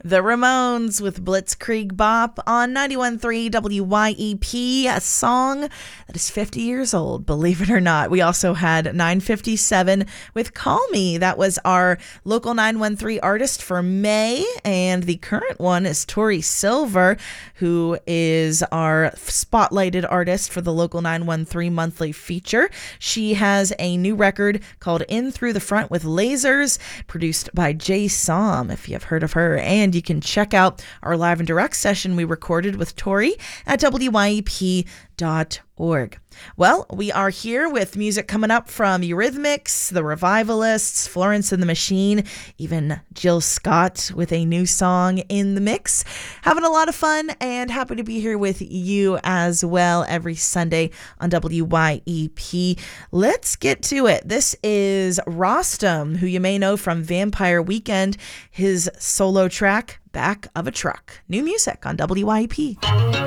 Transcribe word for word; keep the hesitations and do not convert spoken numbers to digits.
The Ramones with Blitzkrieg Bop on ninety-one point three W Y E P, a song that is fifty years old, believe it or not. We also had nine fifty-seven with Call Me. That was our local nine one three artist for May, and the current one is Tori Silver, who is our spotlighted artist for the local nine one three monthly feature. She has a new record called In Through the Front with Lasers, produced by Jay Som, if you've heard of her. And you can check out our live and direct session we recorded with Tori at W Y E P dot org. Well, we are here with music coming up from Eurythmics, The Revivalists, Florence and the Machine, even Jill Scott with a new song in the mix. Having a lot of fun and happy to be here with you as well every Sunday on W Y E P. Let's get to it. This is Rostam, who you may know from Vampire Weekend, his solo track, Back of a Truck. New music on W Y E P.